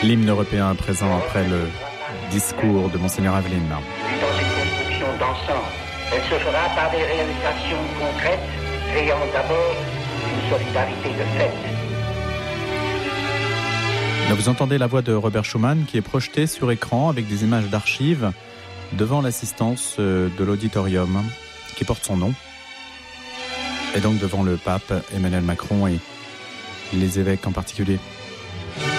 L'hymne européen présent après le discours de Monseigneur Aveline. Dans cette construction d'ensemble, elle se fera par des réalisations concrètes, créant d'abord une solidarité de fait. Là, vous entendez la voix de Robert Schuman qui est projetée sur écran avec des images d'archives devant l'assistance de l'auditorium qui porte son nom. Et donc devant le pape Emmanuel Macron et les évêques en particulier.